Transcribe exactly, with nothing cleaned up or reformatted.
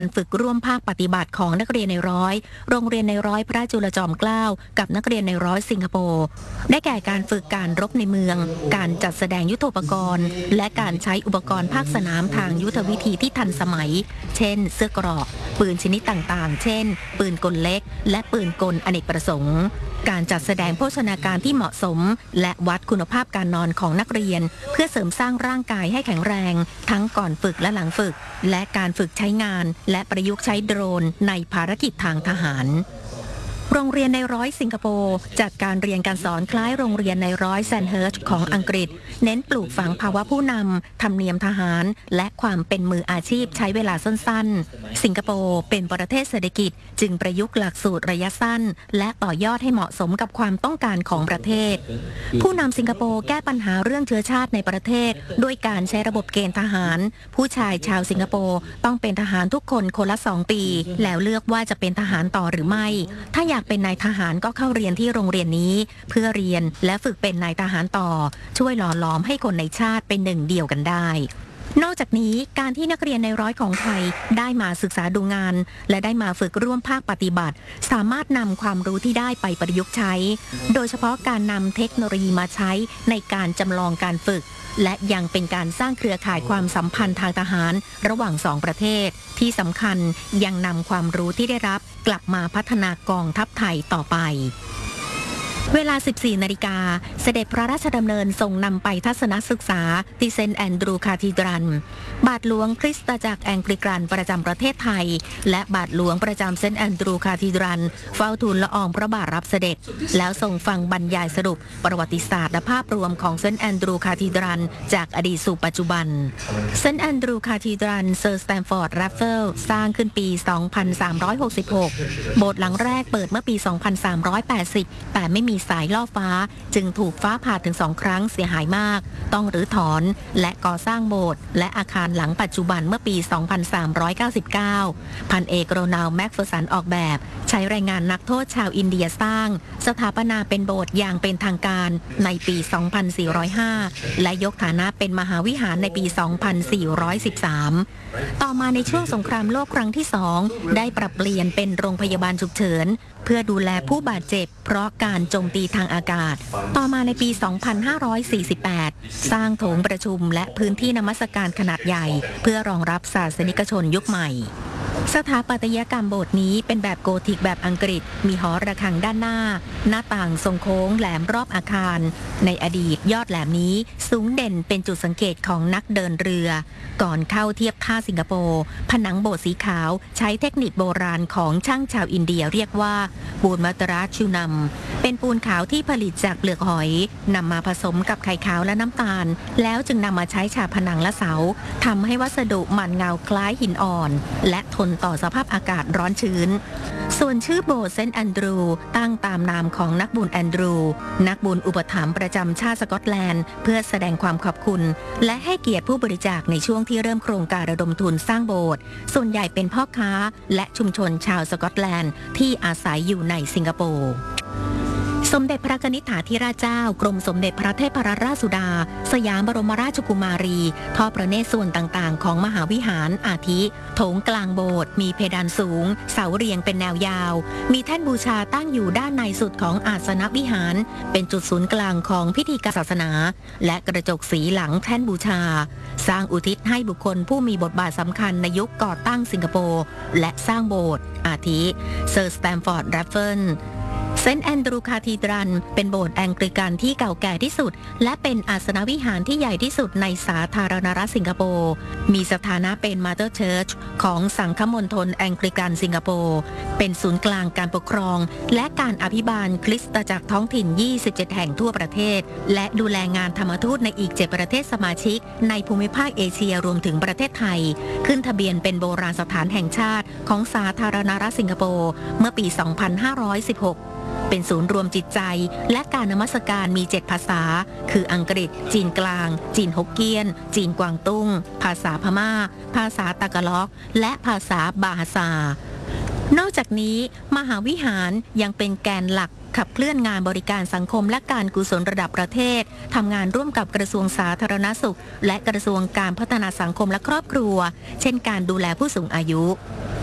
ฝึกร่วมภาคปฏิบัติของนักเรียนในร้อยโรงเรียนในร้อยพระจุลจอมเกล้ากับนักเรียนในร้อยสิงคโปร์ได้แก่การฝึกการรบในเมืองการจัดแสดงยุทโธปกรณ์และการใช้อุปกรณ์ภาคสนามทางยุทธวิธีที่ทันสมัยเช่นเสื้อเกราะปืนชนิดต่างๆเช่นปืนกลเล็กและปืนกลอเนกประสงค์การจัดแสดงโภชนาการที่เหมาะสมและวัดคุณภาพการนอนของนักเรียนเพื่อเสริมสร้างร่างกายให้แข็งแรงทั้งก่อนฝึกและหลังฝึกและการฝึกใช้งานและประยุกต์ใช้โดรนในภารกิจทางทหารโรงเรียนในร้อยสิงคโปร์จัดการเรียนการสอนคล้ายโรงเรียนในร้อยแซนเฮิร์ชของอังกฤษเน้นปลูกฝังภาวะผู้นำธรรมเนียมทหารและความเป็นมืออาชีพใช้เวลาสั้นๆสิงคโปร์เป็นประเทศเศรษฐกิจจึงประยุกต์หลักสูตรระยะสั้นและต่อยอดให้เหมาะสมกับความต้องการของประเทศผู้นำสิงคโปร์แก้ปัญหาเรื่องเชื้อชาติในประเทศด้วยการใช้ระบบเกณฑ์ทหารผู้ชายชาวสิงคโปร์ต้องเป็นทหารทุกคนคนละสองปีแล้วเลือกว่าจะเป็นทหารต่อหรือไม่ถ้าอยากเป็นนายทหารก็เข้าเรียนที่โรงเรียนนี้เพื่อเรียนและฝึกเป็นนายทหารต่อช่วยหล่อหลอมให้คนในชาติเป็นหนึ่งเดียวกันได้นอกจากนี้การที่นักเรียนในร้อยของไทยได้มาศึกษาดูงานและได้มาฝึกร่วมภาคปฏิบัติสามารถนำความรู้ที่ได้ไปประยุกต์ใช้โดยเฉพาะการนำเทคโนโลยีมาใช้ในการจำลองการฝึกและยังเป็นการสร้างเครือข่ายความสัมพันธ์ทางทหารระหว่างสองประเทศที่สำคัญยังนำความรู้ที่ได้รับกลับมาพัฒนากองทัพไทยต่อไปเวลา สิบสี่ นาฬิกาเสด็จพระราชดำเนินทรงนำไปทัศนศึกษาที่เซนต์แอนดรูว์คาธีดรัลบาทหลวงคริสตจักรแองกลิกันประจำประเทศไทยและบาทหลวงประจำเซนต์แอนดรูว์คาธีดรัลเฝ้าทูลละอองพระบาทรับเสด็จแล้วทรงฟังบรรยายสรุปประวัติศาสตร์และภาพรวมของเซนต์แอนดรูว์คาธีดรัลจากอดีตสู่ปัจจุบันเซนต์แอนดรูว์คาธีดรัลเซอร์สแตมฟอร์ดแรฟเฟิลสร้างขึ้นปี สองพันสามร้อยหกสิบหก โบสถ์หลังแรกเปิดเมื่อปี สองพันสามร้อยแปดสิบ แต่ไม่มีสายล่อฟ้าจึงถูกฟ้าผ่าถึงสองครั้งเสียหายมากต้องรื้อถอนและก่อสร้างโบสถ์และอาคารหลังปัจจุบันเมื่อปี สองพันสามร้อยเก้าสิบเก้า พันเอกโรนัลด์แม็กเฟอร์สันออกแบบใช้แรงงานนักโทษชาวอินเดียสร้างสถาปนาเป็นโบสถ์อย่างเป็นทางการในปี สองพันสี่ร้อยห้า และยกฐานะเป็นมหาวิหารในปี สองพันสี่ร้อยสิบสาม ต่อมาในช่วงสงครามโลกครั้งที่สองได้ปรับเปลี่ยนเป็นโรงพยาบาลฉุกเฉินเพื่อดูแลผู้บาดเจ็บเพราะการโจมตีทางอากาศต่อมาในปี สองพันห้าร้อยสี่สิบแปด สร้างโถงประชุมและพื้นที่นมัสการขนาดใหญ่เพื่อรองรับศาสนิกชนยุคใหม่สถาปัตยกรรมโบสถ์นี้เป็นแบบโกธิกแบบอังกฤษมีหอระฆังด้านหน้าหน้าต่างทรงโค้งแหลมรอบอาคารในอดีตยอดแหลมนี้สูงเด่นเป็นจุดสังเกตของนักเดินเรือก่อนเข้าเทียบท่าสิงคโปร์ผนังโบสถ์สีขาวใช้เทคนิคโบราณของช่างชาวอินเดียเรียกว่าปูนมัตราชูนัมเป็นปูนขาวที่ผลิตจากเปลือกหอยนำมาผสมกับไข่ขาวและน้ำตาลแล้วจึงนำมาใช้ฉาบผนังและเสาทำให้วัสดุมันเงาคล้ายหินอ่อนและทนต่อสภาพอากาศร้อนชื้นส่วนชื่อโบสถ์เซนต์แอนดรูว์ตั้งตามนามของนักบุญแอนดรูว์นักบุญอุปถัมภ์ประจำชาติสกอตแลนด์เพื่อแสดงความขอบคุณและให้เกียรติผู้บริจาคในช่วงที่เริ่มโครงการระดมทุนสร้างโบสถ์ส่วนใหญ่เป็นพ่อค้าและชุมชนชาวสกอตแลนด์ที่อาศัยอยู่ในสิงคโปร์สมเด็จพระกนิษฐาธิราชเจ้ากรมสมเด็จพระเทพรัตนราชสุดาสยามบรมราชกุมารีทอดพระเนตรส่วนต่างๆของมหาวิหารอาทิโถงกลางโบสถ์มีเพดานสูงเสาเรียงเป็นแนวยาวมีแท่นบูชาตั้งอยู่ด้านในสุดของอาสนวิหารเป็นจุดศูนย์กลางของพิธีการศาสนาและกระจกสีหลังแท่นบูชาสร้างอุทิศให้บุคคลผู้มีบทบาทสำคัญในยุคก่อตั้งสิงคโปร์และสร้างโบสถ์อาทิเซอร์สแตมฟอร์ดแรฟเฟิลเซนต์แอนดรูว์คาธีดรัลเป็นโบสถ์แองกลิกันที่เก่าแก่ที่สุดและเป็นอาสนวิหารที่ใหญ่ที่สุดในสาธารณรัฐสิงคโปร์มีสถานะเป็น Mother Church ของสังฆมณฑลแองกลิกันสิงคโปร์เป็นศูนย์กลางการปกครองและการอภิบาลคริสตจักรท้องถิ่นยี่สิบเจ็ดแห่งทั่วประเทศและดูแลงานธรรมทูตในอีกเจ็ดประเทศสมาชิกในภูมิภาคเอเชียรวมถึงประเทศไทยขึ้นทะเบียนเป็นโบราณสถานแห่งชาติของสาธารณรัฐสิงคโปร์เมื่อปี สองพันห้าร้อยสิบหกเป็นศูนย์รวมจิตใจและการนมัสการมีเจ็ดภาษาคืออังกฤษจีนกลางจีนฮกเกี้ยนจีนกวางตุ้งภาษาพม่าภาษาตากาล็อกและภาษาบาฮาซานอกจากนี้มหาวิหารยังเป็นแกนหลักขับเคลื่อนงานบริการสังคมและการกุศลระดับประเทศทำงานร่วมกับกระทรวงสาธารณสุขและกระทรวงการพัฒนาสังคมและครอบครัวเช่นการดูแลผู้สูงอายุ